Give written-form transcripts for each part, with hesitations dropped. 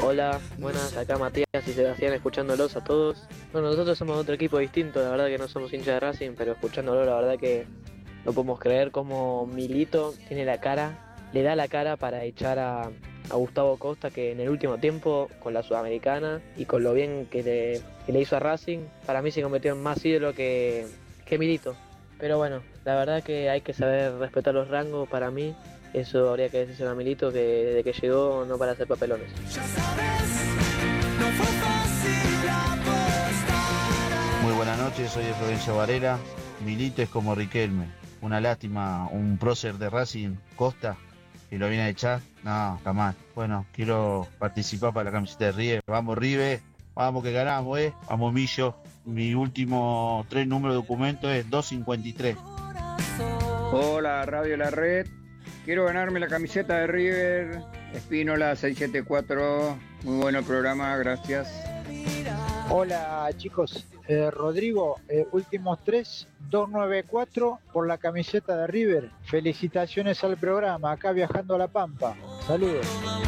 Hola, buenas, acá Matías y Sebastián escuchándolos a todos. Bueno, nosotros somos de otro equipo distinto, la verdad que no somos hinchas de Racing, pero escuchándolo la verdad que no podemos creer cómo Milito tiene la cara, le da la cara para echar a Gustavo Costa, que en el último tiempo, con la Sudamericana y con lo bien que le hizo a Racing, para mí se convirtió en más ídolo que Milito. Pero bueno, la verdad que hay que saber respetar los rangos para mí. Eso habría que decirse a Milito, que desde que llegó no para hacer papelones. Muy buenas noches, soy de Florencio Varela. Milito es como Riquelme. Una lástima, un prócer de Racing, Costa, que lo viene a echar. No, jamás. Bueno, quiero participar para la camiseta de River. Vamos River, vamos que ganamos, Vamos Millo. Mi último 3 número de documento es 253. Hola, Radio La Red. Quiero ganarme la camiseta de River, Espínola 674. Muy bueno el programa, gracias. Hola chicos, Rodrigo, últimos 294 por la camiseta de River. Felicitaciones al programa, acá viajando a La Pampa. Saludos.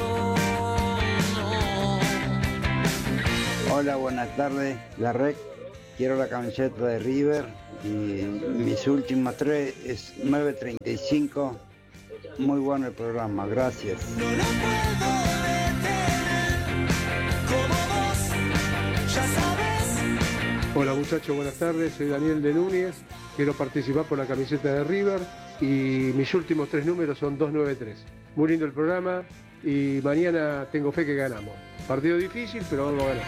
Hola, buenas tardes, La Red. Quiero la camiseta de River y mis últimas 3 es 935. Muy bueno el programa, gracias. Hola muchachos, buenas tardes, soy Daniel de Núñez, quiero participar por la camiseta de River y mis últimos 3 números son 293. Muy lindo el programa y mañana tengo fe que ganamos. Partido difícil, pero vamos a ganar.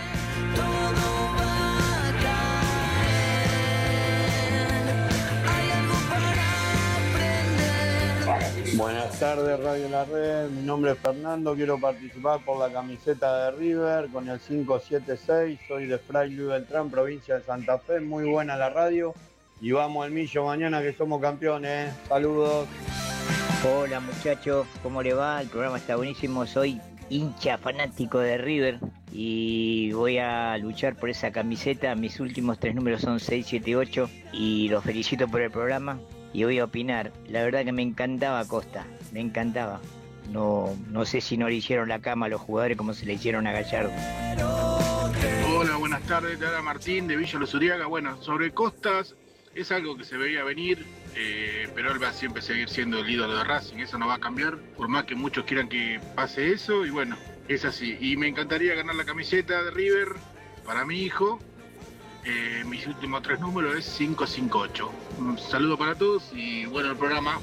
Buenas tardes, Radio La Red. Mi nombre es Fernando. Quiero participar por la camiseta de River con el 576. Soy de Fray Luis Beltrán, provincia de Santa Fe. Muy buena la radio. Y vamos al Millo mañana que somos campeones. Saludos. Hola muchachos, ¿cómo le va? El programa está buenísimo. Soy hincha fanático de River y voy a luchar por esa camiseta. Mis últimos 3 números son 678 y los felicito por el programa. Y voy a opinar, la verdad que me encantaba Costa, me encantaba. No sé si no le hicieron la cama a los jugadores como se le hicieron a Gallardo. Hola, buenas tardes, te habla Martín de Villa Los Uriaga. Bueno, sobre Costas es algo que se veía venir, pero él va a siempre seguir siendo el ídolo de Racing, eso no va a cambiar, por más que muchos quieran que pase eso, y bueno, es así. Y me encantaría ganar la camiseta de River para mi hijo. Mis últimos 3 números es 558. Un saludo para todos y bueno el programa.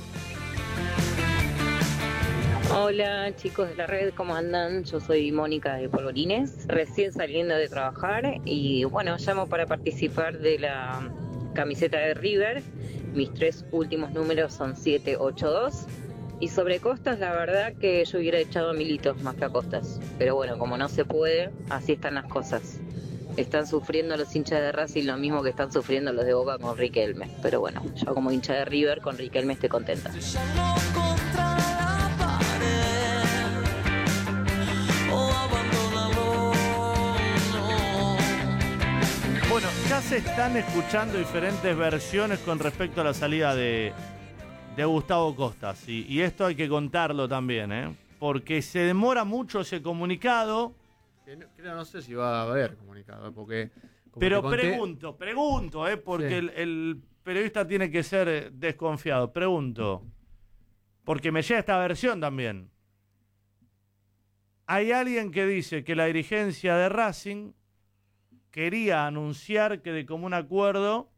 Hola chicos de la red, ¿cómo andan? Yo soy Mónica de Polvorines, recién saliendo de trabajar y bueno, llamo para participar de la camiseta de River. Mis 3 últimos números son 782. Y sobre Costas, la verdad que yo hubiera echado a Milito más que a Costas. Pero bueno, como no se puede, así están las cosas. Están sufriendo los hinchas de Racing lo mismo que están sufriendo los de Boca con Riquelme. Pero bueno, yo como hincha de River con Riquelme estoy contenta. Bueno, ya se están escuchando diferentes versiones con respecto a la salida de Gustavo Costas. Y esto hay que contarlo también, porque se demora mucho ese comunicado. No sé si va a haber comunicado, porque... Pero pregunto, porque el periodista tiene que ser desconfiado. Pregunto, porque me llega esta versión también. Hay alguien que dice que la dirigencia de Racing quería anunciar que de común acuerdo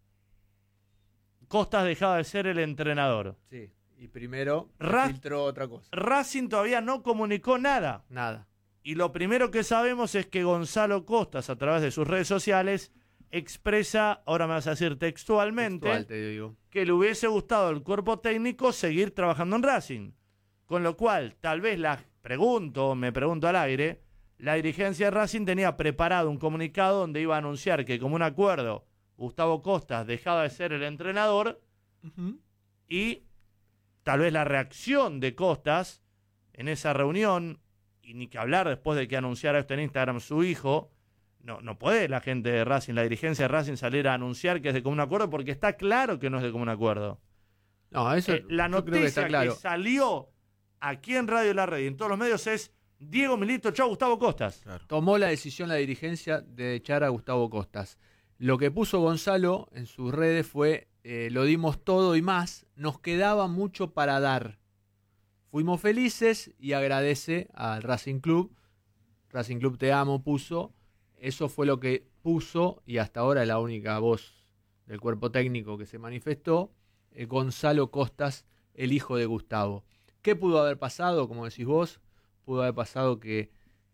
Costas dejaba de ser el entrenador. Sí, y primero filtró otra cosa. Racing todavía no comunicó nada. Nada. Y lo primero que sabemos es que Gonzalo Costas, a través de sus redes sociales, expresa, ahora me vas a decir textualmente, Textual, te digo, que le hubiese gustado al cuerpo técnico seguir trabajando en Racing. Con lo cual, tal vez me pregunto al aire, la dirigencia de Racing tenía preparado un comunicado donde iba a anunciar que como un acuerdo Gustavo Costas dejaba de ser el entrenador y tal vez la reacción de Costas en esa reunión, y ni que hablar después de que anunciara esto en Instagram su hijo, no puede la gente de Racing, la dirigencia de Racing salir a anunciar que es de común acuerdo porque está claro que no es de común acuerdo. No, eso la noticia que salió aquí en Radio La Red y en todos los medios es Diego Milito echó a Gustavo Costas. Tomó la decisión la dirigencia de echar a Gustavo Costas. Lo que puso Gonzalo en sus redes fue, lo dimos todo y más, nos quedaba mucho para dar. Fuimos felices y agradece al Racing Club. Racing Club te amo puso. Eso fue lo que puso y hasta ahora es la única voz del cuerpo técnico que se manifestó. Gonzalo Costas, el hijo de Gustavo. ¿Qué pudo haber pasado? Como decís vos, pudo haber pasado que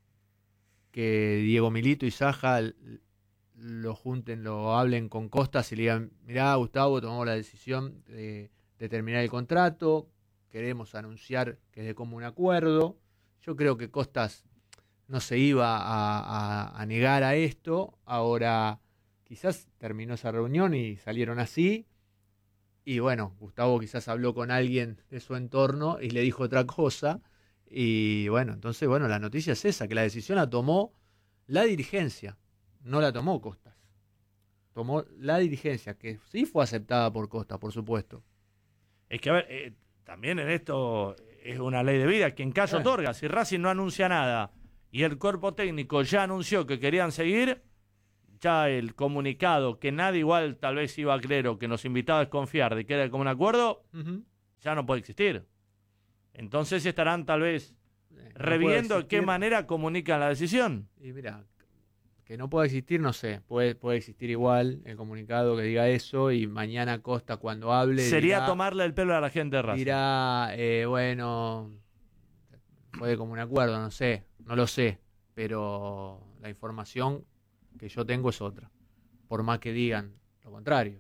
Diego Milito y Saja lo junten, lo hablen con Costas y le digan, mirá, Gustavo, tomamos la decisión de terminar el contrato, queremos anunciar que es de común acuerdo. Yo creo que Costas no se iba a negar a esto. Ahora quizás terminó esa reunión y salieron así. Y bueno, Gustavo quizás habló con alguien de su entorno y le dijo otra cosa. Y bueno, entonces, bueno, la noticia es esa, que la decisión la tomó la dirigencia, no la tomó Costas. Tomó la dirigencia, que sí fue aceptada por Costas, por supuesto. Es que, a ver, también en esto es una ley de vida, que en caso otorga. Si Racing no anuncia nada y el cuerpo técnico ya anunció que querían seguir, ya el comunicado que nadie igual tal vez iba a creer o que nos invitaba a desconfiar de que era como un acuerdo, ya no puede existir. Entonces estarán tal vez reviendo de qué manera comunican la decisión. Y mira, que no pueda existir, no sé, puede existir igual el comunicado que diga eso y mañana Costa cuando hable sería dirá, tomarle el pelo a la gente de Racing. Dirá, bueno, fue como un acuerdo, no sé, no lo sé, pero la información que yo tengo es otra, por más que digan lo contrario.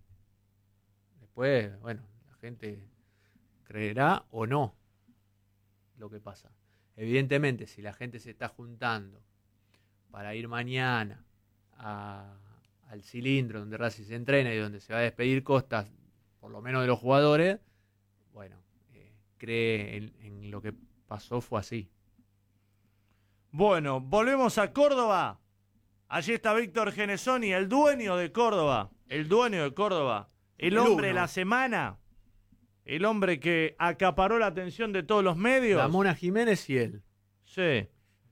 Después, bueno, la gente creerá o no lo que pasa. Evidentemente, si la gente se está juntando para ir mañana al cilindro donde Racing se entrena y donde se va a despedir Costas, por lo menos de los jugadores, bueno, cree en lo que pasó, fue así. Bueno, volvemos a Córdoba. Allí está Víctor Genesoni, el dueño de Córdoba. El dueño de Córdoba. El hombre de la semana. El hombre que acaparó la atención de todos los medios. La Mona Jiménez y él. Sí.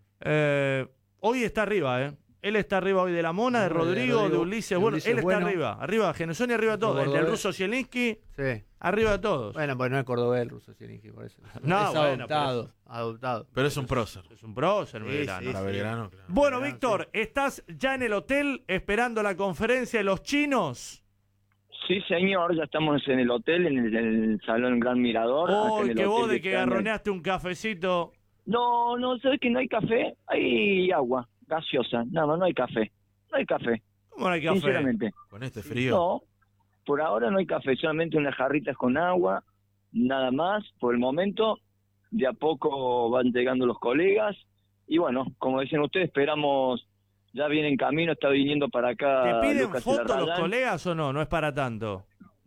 Hoy está arriba, ¿eh? Él está arriba hoy de la Mona, de Rodrigo, de Ulises. Bueno, él está arriba. Arriba, Genesoni arriba de todos. El del ruso Zielinski. Sí. Arriba de todos. Bueno, pues no es cordobés el ruso Zielinski, por eso. No, es bueno, adoptado. Pero es un prócer. Es un prócer, Sí, Belgrano. sí, Para Belgrano, claro. Bueno, Víctor, ¿estás ya en el hotel esperando la conferencia de los chinos? Sí, señor, ya estamos en el hotel, en el Salón Gran Mirador. Oh, acá en el que hotel vos de que Cañas. garroneaste un cafecito. No, ¿sabes que no hay café? Hay agua gaseosa, nada más, no hay café. No hay café. ¿Cómo no hay café? Sinceramente. Con este frío. No, por ahora no hay café, solamente unas jarritas con agua, nada más, por el momento. De a poco van llegando los colegas. Y bueno, como decían ustedes, esperamos, ya viene en camino, está viniendo para acá. ¿Te piden Lucas fotos los Elarrayán. colegas o no? No es para tanto.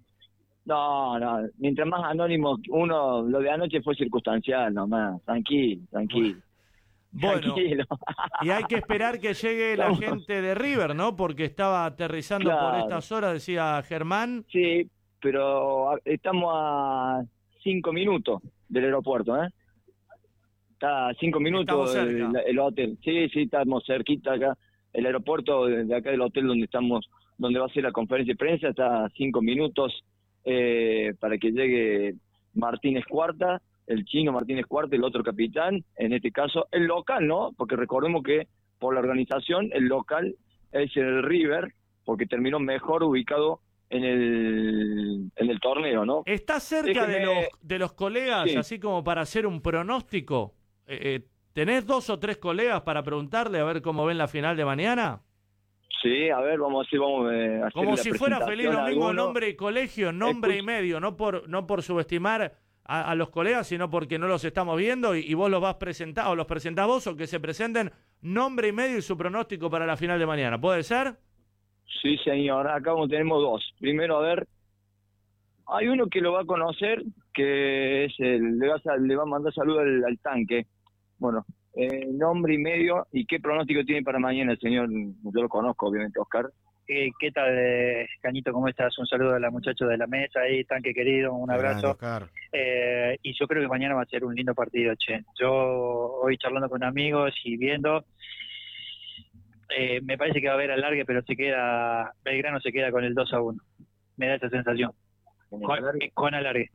No, mientras más anónimo uno, lo de anoche fue circunstancial nomás, tranquilo. Bueno, Tranquilo. y hay que esperar que llegue la gente de River, ¿no? Porque estaba aterrizando por Claro. estas horas, decía Germán. Sí, pero estamos a 5 minutos del aeropuerto, ¿eh? Está a 5 minutos Estamos cerca. el hotel. Sí, estamos cerquita acá. El aeropuerto de acá del hotel donde estamos, donde va a ser la conferencia de prensa, está a 5 minutos para que llegue Martínez Cuarta, el chino Martínez Cuarta, el otro capitán, en este caso el local, ¿no? Porque recordemos que por la organización el local es el River, porque terminó mejor ubicado en el torneo, ¿no? ¿Estás cerca Déjeme- de los colegas, Sí. así como para hacer un pronóstico? ¿Tenés 2 o 3 colegas para preguntarle a ver cómo ven la final de mañana? Sí, a ver, vamos a hacer Como la si fuera presentación feliz a domingo, alguno. nombre y colegio, nombre y medio, no por subestimar a los colegas, sino porque no los estamos viendo y vos los vas a presentar, o los presentás vos, o que se presenten nombre y medio y su pronóstico para la final de mañana. ¿Puede ser? Sí, señor, acá tenemos 2. Primero, a ver, hay uno que lo va a conocer, que es le va a mandar saludos al tanque. Bueno, nombre y medio, ¿y qué pronóstico tiene para mañana el señor? Yo lo conozco, obviamente, Oscar. ¿Qué tal, Cañito? ¿Cómo estás? Un saludo a los muchachos de la mesa ahí, tanque querido, un abrazo. Y yo creo que mañana va a ser un lindo partido, che. Yo hoy charlando con amigos y viendo, me parece que va a haber alargue, pero Belgrano se queda con el 2-1. Me da esa sensación. Con alargue.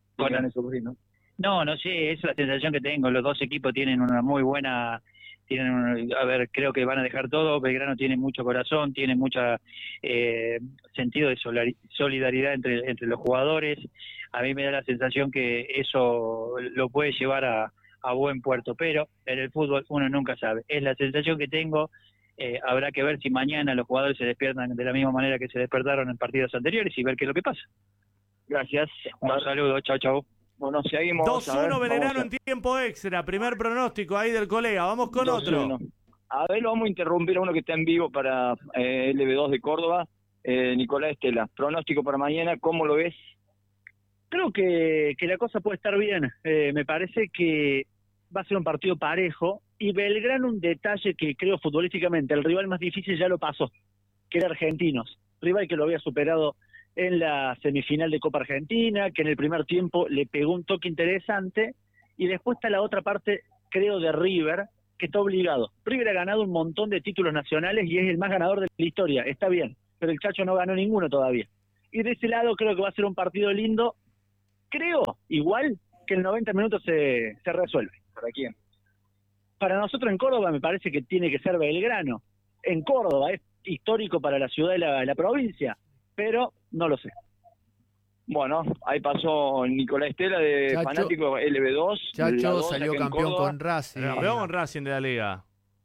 No sé, esa es la sensación que tengo. Los dos equipos tienen una muy buena... creo que van a dejar todo. Belgrano tiene mucho corazón, tiene mucho sentido de solidaridad entre los jugadores. A mí me da la sensación que eso lo puede llevar a buen puerto, pero en el fútbol uno nunca sabe. Es la sensación que tengo. Habrá que ver si mañana los jugadores se despiertan de la misma manera que se despertaron en partidos anteriores y ver qué es lo que pasa. Gracias, un saludo, chao. Bueno, seguimos. 2-1 Belgrano en tiempo extra. Primer pronóstico ahí del colega. Vamos con otro. A ver, lo vamos a interrumpir a uno que está en vivo para LB2 de Córdoba. Nicolás Estela. Pronóstico para mañana, ¿cómo lo ves? Creo que la cosa puede estar bien. Me parece que va a ser un partido parejo. Y Belgrano, un detalle que creo futbolísticamente, el rival más difícil ya lo pasó, que era Argentinos. Rival que lo había superado en la semifinal de Copa Argentina, que en el primer tiempo le pegó un toque interesante, y después está la otra parte, creo, de River, que está obligado. River ha ganado un montón de títulos nacionales y es el más ganador de la historia, está bien, pero el Chacho no ganó ninguno todavía. Y de ese lado creo que va a ser un partido lindo, creo, igual, que en 90 minutos se resuelve. ¿Para quién? Para nosotros en Córdoba me parece que tiene que ser Belgrano. En Córdoba es histórico para la ciudad y la provincia, pero no lo sé. Bueno, ahí pasó Nicolás Estela de Chacho, Fanático LB2. Chacho salió campeón con Racing. Campeón con Racing de la liga.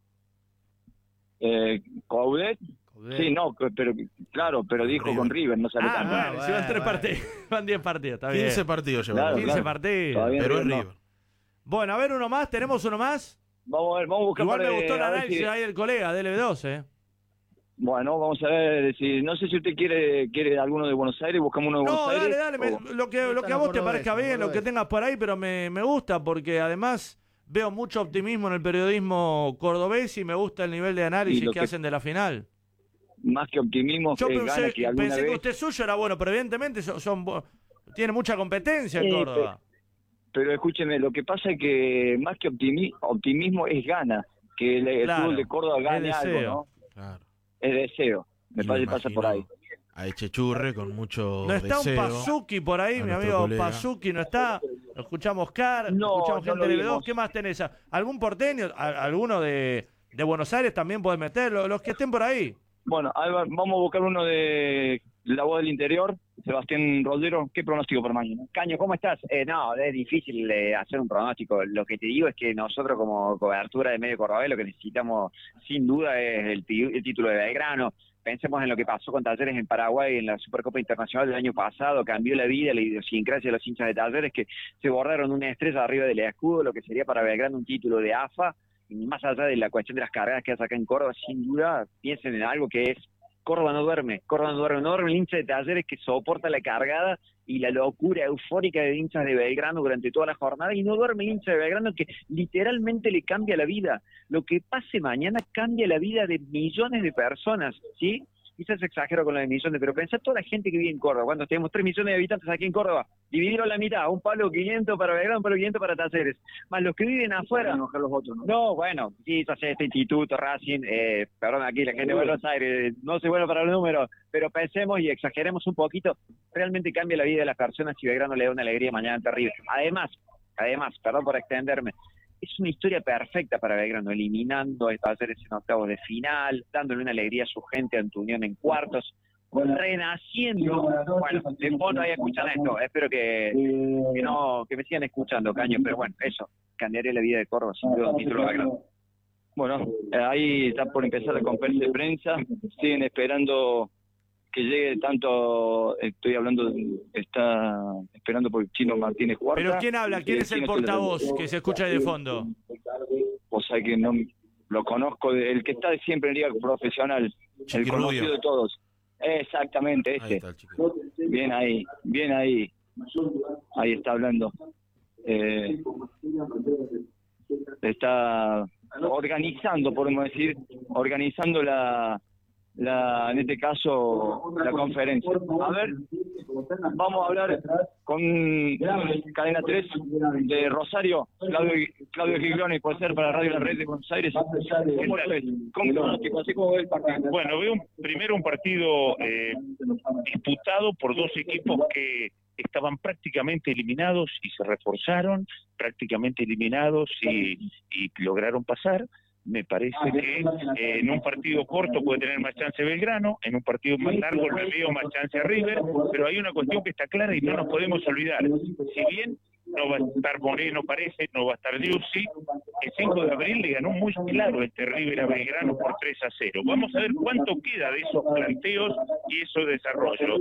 Coudet. Sí, no, pero dijo con River, no salió campeón. Si van 3 partidos, van 10 partidos, está bien. 15 partidos llevan. 15 partidos. Todavía Pero es no. River. Bueno, a ver uno más, ¿tenemos uno más? Vamos a buscar. Igual me gustó el a ver análisis si- ahí del colega, del LB2, Bueno, vamos a ver si no sé si usted quiere alguno de Buenos Aires, buscamos uno de Buenos Aires. Dale, lo que a vos te parezca bien, lo que tengas por ahí, pero me gusta porque además veo mucho optimismo en el periodismo cordobés y me gusta el nivel de análisis que hacen de la final. Más que optimismo, Yo que gana que alguna pensé que vez. usted suyo era bueno, pero evidentemente tiene mucha competencia en Córdoba. Pero escúcheme, lo que pasa es que más que optimismo es gana, que el Claro, fútbol de Córdoba gane es algo, deseo. ¿no? Claro. Es deseo, me parece que pasa por ahí. A Echechurre con mucho No está un deseo. Pazuki por ahí, A mi nuestro amigo colega. Pazuki no está. Lo escuchamos Oscar, No, escuchamos no gente lo de LB2. vimos. ¿Qué más tenés? ¿Algún porteño? ¿Alguno de Buenos Aires también podés meter? Los que estén por ahí. Bueno, ahí vamos a buscar uno de La Voz del Interior, Sebastián Roldero. ¿Qué pronóstico para mañana? Caño, ¿cómo estás? No, es difícil hacer un pronóstico. Lo que te digo es que nosotros como cobertura de medio cordobés lo que necesitamos sin duda es el título de Belgrano. Pensemos en lo que pasó con Talleres en Paraguay en la Supercopa Internacional del año pasado. Cambió la vida, la idiosincrasia de los hinchas de Talleres que se borraron una estrella arriba del escudo, lo que sería para Belgrano un título de AFA. Y más allá de la cuestión de las carreras que hace acá en Córdoba, sin duda piensen en algo que es Córdoba no duerme el hincha de Talleres que soporta la cargada y la locura eufórica de hinchas de Belgrano durante toda la jornada, y no duerme el hincha de Belgrano que literalmente le cambia la vida. Lo que pase mañana cambia la vida de millones de personas, ¿sí? Quizás exagero con la de millones, pero pensá toda la gente que vive en Córdoba, cuando tenemos 3 millones de habitantes aquí en Córdoba, dividirlo a la mitad, un palo 500 para Belgrano, un palo 500 para Talleres, más los que viven afuera. Enojar los otros, ¿no? No, bueno, sí, ya sé, este instituto, Racing, perdón, aquí la gente de Buenos Aires, no soy bueno para los números, pero pensemos y exageremos un poquito, realmente cambia la vida de las personas y Belgrano le da una alegría mañana terrible. Además, perdón por extenderme, es una historia perfecta para Belgrano, eliminando a Talleres en octavos de final, dándole una alegría a su gente ante Unión en cuartos, renaciendo. Bueno, de fondo ahí escuchan esto, espero que me sigan escuchando, Caño, pero bueno, eso, cambiaría la vida de Córdoba, sin duda, un título de Belgrano. Bueno, ahí está por empezar la conferencia de prensa, siguen esperando que llegue tanto, está esperando por Chino Martínez Cuarta. ¿Pero quién habla? ¿Quién es el portavoz que se escucha ahí de fondo? O sea que no lo conozco, el que está siempre en liga profesional, el conocido de todos. Exactamente, ese. Bien ahí. Ahí está hablando. Está organizando, podemos decir, la en este caso, la conferencia. A ver, vamos a hablar con Cadena 3 de Rosario, Claudio Gigloni, puede ser para Radio La Red de Buenos Aires. ¿Cómo ve el partido? Bueno, veo primero un partido disputado por dos equipos que estaban prácticamente eliminados y se reforzaron, prácticamente eliminados y lograron pasar. Me parece que en un partido corto puede tener más chance Belgrano, en un partido más largo le veo más chance a River, pero hay una cuestión que está clara y no nos podemos olvidar. Si bien no va a estar Moreno, parece, no va a estar Liuzzi, el 5 de abril le ganó muy claro River a Belgrano por 3-0. Vamos a ver cuánto queda de esos planteos y esos desarrollos.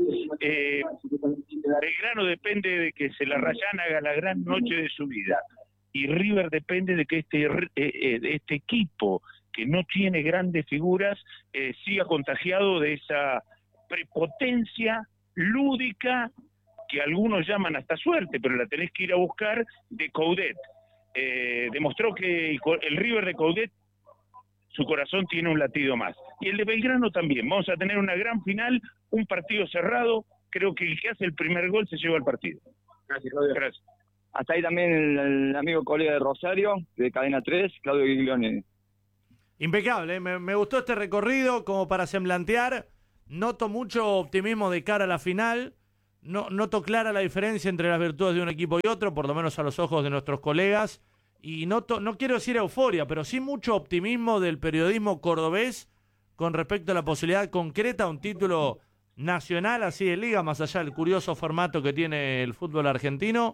Belgrano depende de que Celarrayán haga la gran noche de su vida. Y River depende de que este equipo, que no tiene grandes figuras, siga contagiado de esa prepotencia lúdica que algunos llaman hasta suerte, pero la tenés que ir a buscar, de Coudet. Demostró que el River de Coudet, su corazón tiene un latido más. Y el de Belgrano también. Vamos a tener una gran final, un partido cerrado. Creo que el que hace el primer gol se lleva el partido. Gracias, Claudio. Gracias. Hasta ahí también el amigo colega de Rosario, de Cadena 3, Claudio Gigloni. Impecable, me gustó este recorrido como para semblantear. Noto mucho optimismo de cara a la final. Noto clara la diferencia entre las virtudes de un equipo y otro, por lo menos a los ojos de nuestros colegas. Y no quiero decir euforia, pero sí mucho optimismo del periodismo cordobés con respecto a la posibilidad concreta de un título nacional así de liga, más allá del curioso formato que tiene el fútbol argentino.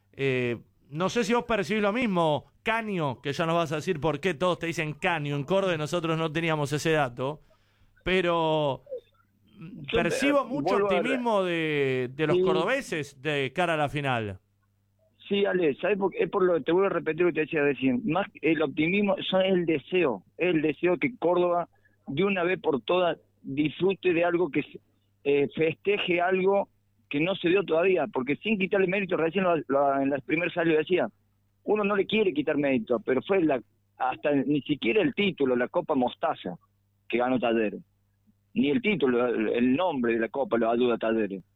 No sé si vos percibís lo mismo, Canio, que ya nos vas a decir por qué todos te dicen Canio en Córdoba y nosotros no teníamos ese dato, pero percibo mucho optimismo de los cordobeses de cara a la final. Sí, Ale, ¿sabes? Es por lo que te vuelvo a repetir lo que te decía recién. Más el optimismo es el deseo que Córdoba de una vez por todas disfrute de algo, que festeje algo que no se dio todavía, porque sin quitarle mérito, recién en la primer salida decía, uno no le quiere quitar mérito, pero fue hasta ni siquiera el título, la Copa Mostaza, que ganó Talleres, ni el título, el nombre de la Copa lo ayuda a Talleres,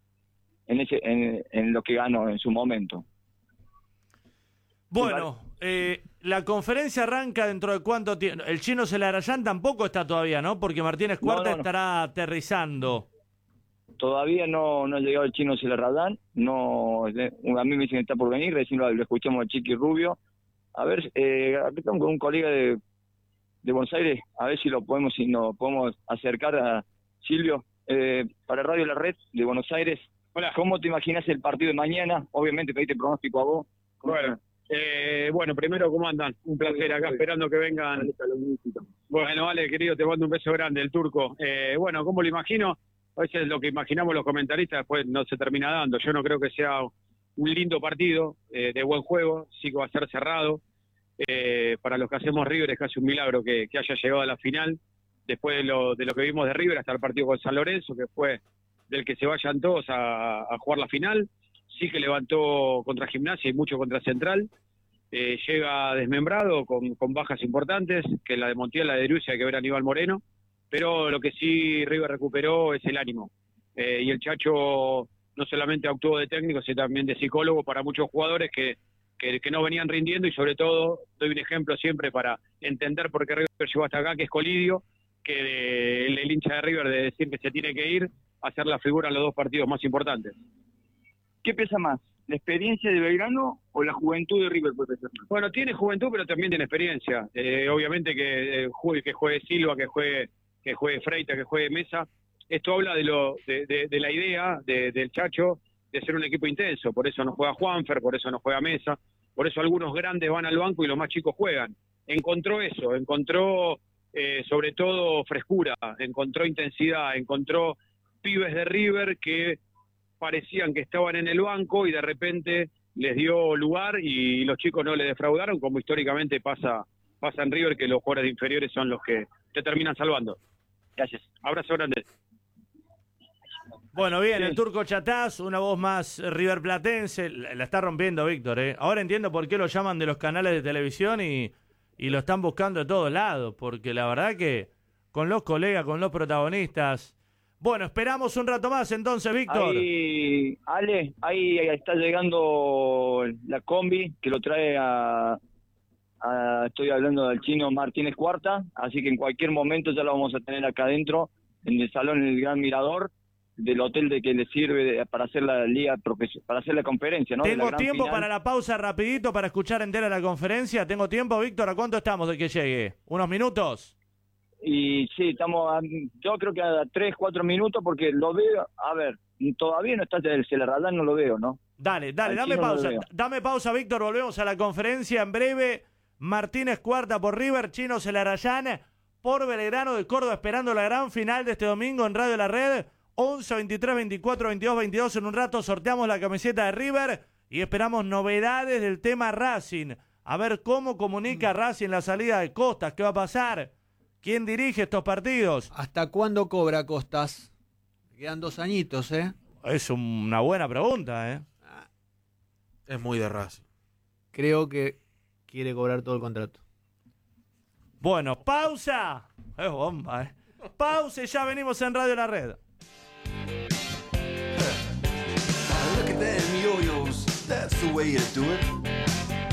en lo que ganó en su momento. Bueno, la conferencia arranca dentro de cuánto tiempo. El chino Celarrayán tampoco está todavía, ¿no? Porque Martínez Cuarta estará aterrizando. Todavía no ha llegado el chino Celarrayán, no, a mí me dicen que está por venir, recién lo escuchamos al Chiqui Rubio. A ver, aquí estamos con un colega de Buenos Aires, a ver si nos podemos acercar a Silvio, para Radio La Red de Buenos Aires. Hola. ¿Cómo te imaginas el partido de mañana? Obviamente pediste pronóstico a vos. Bueno, primero, ¿cómo andan? Un placer acá, esperando que vengan. Bueno, vale, querido, te mando un beso grande, el turco. Bueno, ¿cómo lo imagino? A veces lo que imaginamos los comentaristas después no se termina dando. Yo no creo que sea un lindo partido, de buen juego, sí que va a ser cerrado. Para los que hacemos River es casi un milagro que haya llegado a la final, después de lo que vimos de River hasta el partido con San Lorenzo, que fue del que se vayan todos a jugar la final. Sí que levantó contra Gimnasia y mucho contra Central. Llega desmembrado, con bajas importantes, que la de Montiel, la de Rusia, hay que ver a Aníbal Moreno. Pero lo que sí River recuperó es el ánimo. Y el Chacho no solamente actuó de técnico, sino también de psicólogo para muchos jugadores que no venían rindiendo, y sobre todo doy un ejemplo siempre para entender por qué River llegó hasta acá, que es Colidio, que el hincha de River de decir que se tiene que ir a hacer la figura en los dos partidos más importantes. ¿Qué pesa más? ¿La experiencia de Belgrano o la juventud de River puede pesar más? Bueno, tiene juventud, pero también tiene experiencia. Obviamente que juegue Silva, que juegue Freita, que juegue Mesa. Esto habla de la idea del Chacho de ser un equipo intenso. Por eso no juega Juanfer, por eso no juega Mesa, por eso algunos grandes van al banco y los más chicos juegan. Encontró eso, encontró sobre todo frescura, encontró intensidad, encontró pibes de River que parecían que estaban en el banco y de repente les dio lugar y los chicos no le defraudaron, como históricamente pasa en River, que los jugadores inferiores son los que te terminan salvando. Gracias. Abrazo grande. Bueno, bien, el Turco Chatás, una voz más riverplatense, la está rompiendo Víctor, ¿eh? Ahora entiendo por qué lo llaman de los canales de televisión y lo están buscando de todos lados, porque la verdad que con los colegas, con los protagonistas. Bueno, esperamos un rato más entonces, Víctor. Ahí está llegando la combi que lo trae estoy hablando del chino Martínez Cuarta, así que en cualquier momento ya lo vamos a tener acá adentro, en el salón, en el Gran Mirador del hotel de que le sirve para hacer la liga, para hacer la conferencia, ¿no? Tengo tiempo para la pausa rapidito para escuchar entera la conferencia. ¿Tengo tiempo, Víctor? ¿A cuánto estamos de que llegue? ¿Unos minutos? Y sí, yo creo que a 3-4 minutos porque lo veo, a ver, todavía no está el Celarayán, no lo veo, ¿no? Dale, dame pausa. Dame pausa, Víctor, volvemos a la conferencia en breve. Martínez Cuarta por River, Chino Celarayán por Belgrano de Córdoba, esperando la gran final de este domingo en Radio La Red. 11, 23, 24, 22, 22. En un rato sorteamos la camiseta de River y esperamos novedades del tema Racing. A ver cómo comunica Racing la salida de Costas, qué va a pasar, quién dirige estos partidos. ¿Hasta cuándo cobra Costas? Quedan 2 añitos, ¿eh? Es una buena pregunta, ¿eh? Es muy de Racing. Creo que quiere cobrar todo el contrato. Bueno, pausa. Es bomba, ¿eh? Pausa y ya venimos en Radio La Red. Look at them yo-yos, that's the way you do it.